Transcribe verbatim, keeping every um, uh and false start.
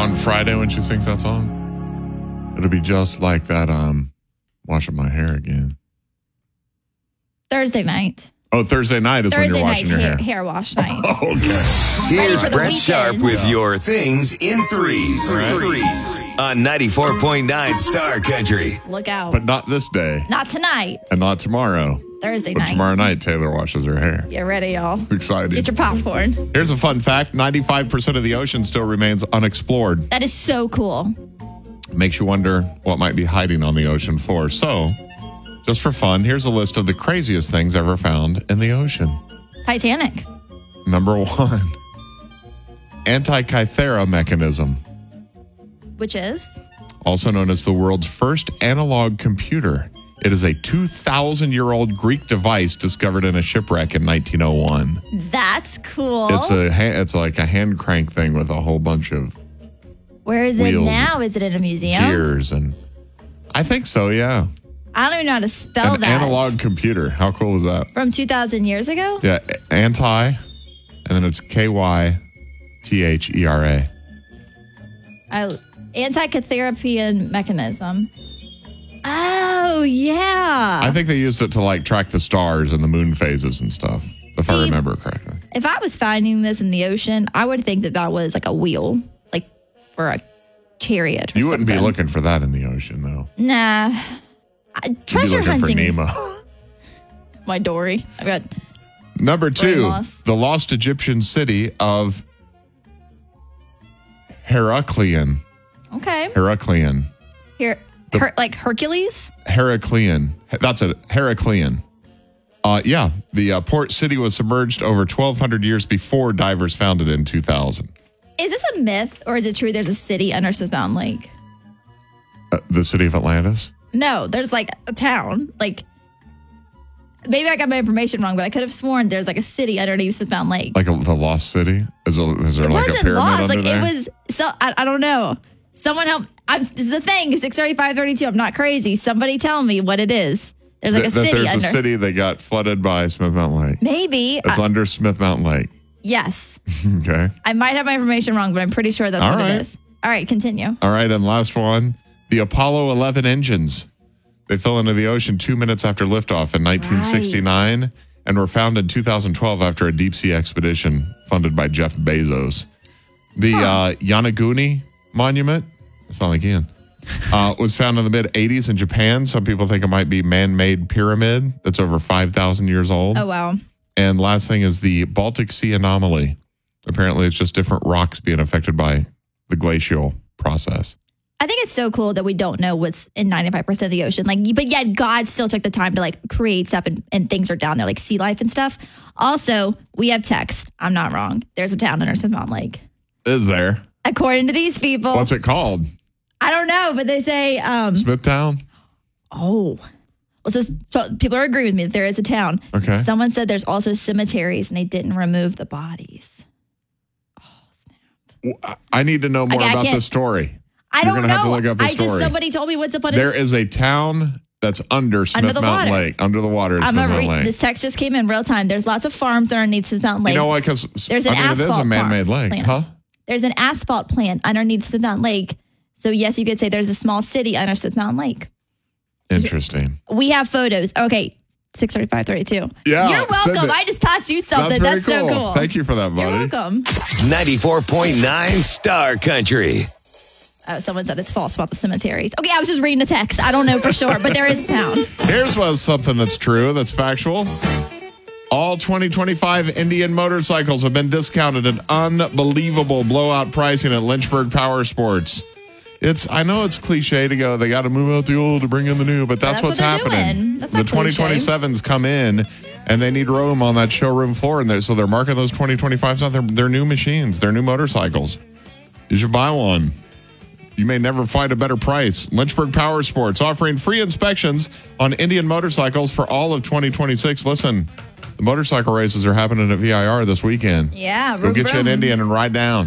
on Friday when she sings that song. It'll be just like that, um, washing my hair again. Thursday night. Oh, Thursday night is Thursday when you're washing your hair. hair. Hair wash night. Oh, okay. Here's for the Brett weekend. Sharp with your things in threes. Right. Threes on ninety-four point nine Star Country. Look out. But not this day. Not tonight. And not tomorrow. Thursday But night. tomorrow night, Taylor washes her hair. Get ready, y'all. Excited. Get your popcorn. Here's a fun fact. ninety-five percent of the ocean still remains unexplored. That is so cool. Makes you wonder what might be hiding on the ocean floor. So, just for fun, here's a list of the craziest things ever found in the ocean. Titanic. Number one, Antikythera mechanism, Which is? also known as the world's first analog computer. It is a two thousand year old Greek device discovered in a shipwreck in nineteen oh one. That's cool. It's a ha- it's like a hand crank thing with a whole bunch of Where is it wheels, now? Is it in a museum? gears, and I think so. Yeah, I don't even know how to spell an that. analog computer. How cool is that? From two thousand years ago? Yeah, anti, and then it's K Y T H E R A. I, Antikythera mechanism. Oh, yeah. I think they used it to like track the stars and the moon phases and stuff, if I See, remember correctly. If I was finding this in the ocean, I would think that that was like a wheel, like for a chariot or You wouldn't be something. looking for that in the ocean, though. Nah. I, You'd be treasure looking hunting. for Nemo. My Dory. I've got Number two, lost. the lost Egyptian city of Heraclean. okay. Heraclean. Here, her, like Hercules. Heraclean. That's it. Heraclean. Uh, yeah, the uh, port city was submerged over twelve hundred years before divers found it in two thousand. Is this a myth or is it true? There's a city under Smith Mountain Lake. Uh, the city of Atlantis? No, there's like a town. Like maybe I got my information wrong, but I could have sworn there's like a city underneath Smith Mountain Lake. Like a, the lost city? Is, a, is there It like a wasn't pyramid lost. under Like there? it was. So I, I don't know. Someone help. I'm, this is a thing. six thirty-five thirty-two. I'm not crazy. Somebody tell me what it is. There's like Th- a that city there's under. a city that got flooded by Smith Mountain Lake. Maybe. It's I- under Smith Mountain Lake. yes. Okay. I might have my information wrong, but I'm pretty sure that's All what right. it is. All right, continue. All right, and last one. The Apollo eleven engines. They fell into the ocean two minutes after liftoff in nineteen sixty-nine and were found in two thousand twelve after a deep sea expedition funded by Jeff Bezos. The uh, Yonaguni Monument, that's not again, uh, was found in the mid eighties in Japan. Some people think it might be man-made pyramid that's over five thousand years old. Oh, wow. And last thing is the Baltic Sea anomaly. Apparently, it's just different rocks being affected by the glacial process. I think it's so cool that we don't know what's in ninety-five percent of the ocean. Like, but yet God still took the time to like create stuff and, and things are down there, like sea life and stuff. Also, we have text. I'm not wrong. There's a town under Smith Mountain Lake. Is there? According to these people. What's it called? I don't know, but they say, um, Smithtown? oh. Well, so, so people are agreeing with me that there is a town. Okay. Someone said there's also cemeteries and they didn't remove the bodies. I need to know more Okay, I about can't- the story. I You're don't gonna know. have to look up the I just story. somebody told me what's up on There it. is a town that's under Smith Under the Mountain water. Lake, under the water in I'm Smith a Mountain re- Lake. this text just came in real time. There's lots of farms underneath Smith Mountain Lake. You know what? Because There's an I mean, it is asphalt a man-made farm lake, plant. huh? There's an asphalt plant underneath Smith Mountain Lake. So yes, you could say there's a small city under Smith Mountain Lake. Interesting. We have photos. Okay, six thirty-five thirty-two. Yeah, You're send welcome. it. I just taught you something. That's very That's, cool. so cool. Thank you for that, You're buddy. welcome. ninety-four point nine Star Country. Uh, someone said it's false about the cemeteries. Okay, I was just reading the text. I don't know for sure, but there is a town. Here's what's something that's true, that's factual. All twenty twenty-five Indian motorcycles have been discounted at unbelievable blowout pricing at Lynchburg Power Sports. It's I know it's cliche to go, they got to move out the old to bring in the new, but that's, That's what's what they're happening. doing. That's the not cliche. twenty twenty-sevens come in and they need room on that showroom floor, and they, so they're marking those twenty twenty-fives out. They're, they're new machines, they're new motorcycles. You should buy one. You may never find a better price. Lynchburg Power Sports offering free inspections on Indian motorcycles for all of twenty twenty-six. Listen, the motorcycle races are happening at V I R this weekend. Yeah, Go vroom, get you an vroom. Indian and ride down.